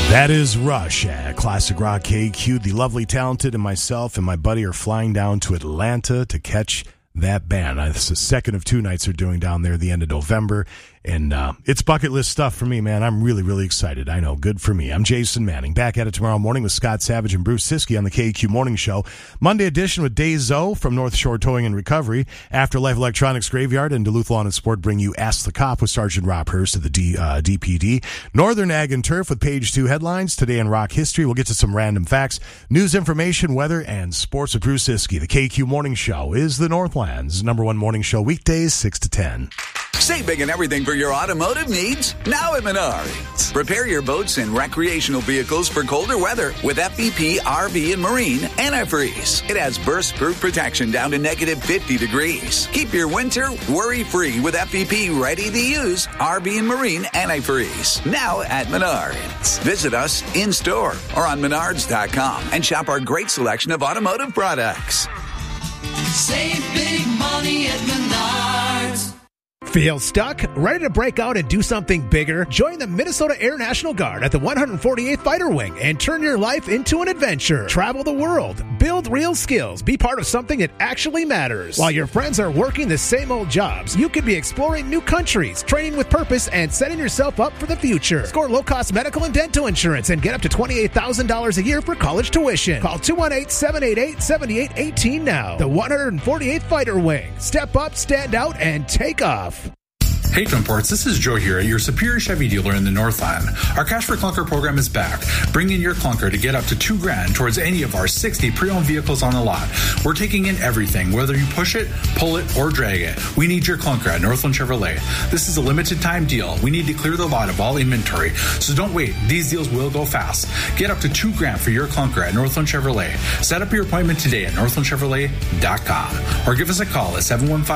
That is Rush at Classic Rock KQ. The lovely, talented, and myself and my buddy are flying down to Atlanta to catch that band. This is the second of two nights they're doing down there at the end of November. And it's bucket list stuff for me, man. I'm really, really excited. I know. Good for me. I'm Jason Manning. Back at it tomorrow morning with Scott Savage and Bruce Siskey on the KQ Morning Show. Monday edition with Dave Zoe from North Shore Towing and Recovery. Afterlife Electronics Graveyard and Duluth Lawn and Sport bring you Ask the Cop with Sergeant Rob Hurst of the DPD. Northern Ag and Turf with page 2 headlines. Today in rock history, we'll get to some random facts, news, information, weather, and sports with Bruce Siskey. The KQ Morning Show is the Northland's #1 morning show weekdays 6 to 10. Save big and everything for your automotive needs now at Menards. Prepare your boats and recreational vehicles for colder weather with FVP RV and Marine Antifreeze. It has burst-proof protection down to -50 degrees. Keep your winter worry-free with FVP ready-to-use RV and Marine Antifreeze. Now at Menards. Visit us in-store or on Menards.com and shop our great selection of automotive products. Save big money at Menards. Feel stuck? Ready to break out and do something bigger? Join the Minnesota Air National Guard at the 148th Fighter Wing and turn your life into an adventure. Travel the world, build real skills, be part of something that actually matters. While your friends are working the same old jobs, you could be exploring new countries, training with purpose, and setting yourself up for the future. Score low-cost medical and dental insurance and get up to $28,000 a year for college tuition. Call 218-788-7818 now. The 148th Fighter Wing. Step up, stand out, and take off. Hey Twinports, this is Joe here at your Superior Chevy dealer in the Northland. Our Cash for Clunker program is back. Bring in your clunker to get up to $2,000 towards any of our 60 pre-owned vehicles on the lot. We're taking in everything, whether you push it, pull it, or drag it. We need your clunker at Northland Chevrolet. This is a limited time deal. We need to clear the lot of all inventory, so don't wait. These deals will go fast. Get up to $2,000 for your clunker at Northland Chevrolet. Set up your appointment today at northlandchevrolet.com or give us a call at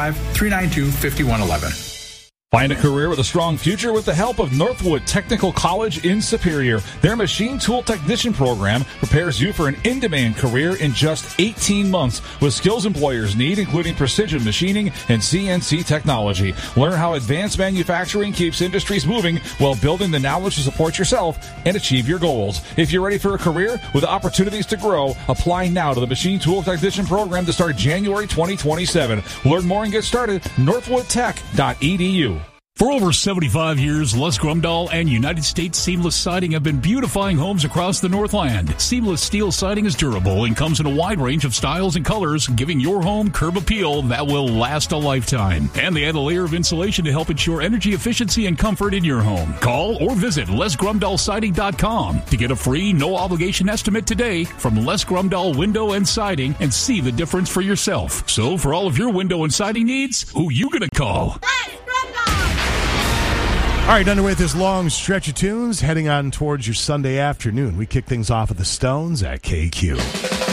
715-392-5111. Find a career with a strong future with the help of Northwood Technical College in Superior. Their machine tool technician program prepares you for an in-demand career in just 18 months with skills employers need, including precision machining and CNC technology. Learn how advanced manufacturing keeps industries moving while building the knowledge to support yourself and achieve your goals. If you're ready for a career with opportunities to grow, apply now to the machine tool technician program to start January 2027. Learn more and get started at northwoodtech.edu. For over 75 years, Les Grumdahl and United States Seamless Siding have been beautifying homes across the Northland. Seamless steel siding is durable and comes in a wide range of styles and colors, giving your home curb appeal that will last a lifetime. And they add a layer of insulation to help ensure energy efficiency and comfort in your home. Call or visit LesGrumdahlSiding.com to get a free, no-obligation estimate today from Les Grumdahl Window and Siding and see the difference for yourself. So for all of your window and siding needs, who you gonna call? Les Grumdahl! All right, underway with this long stretch of tunes, heading on towards your Sunday afternoon. We kick things off with the Stones at KQ.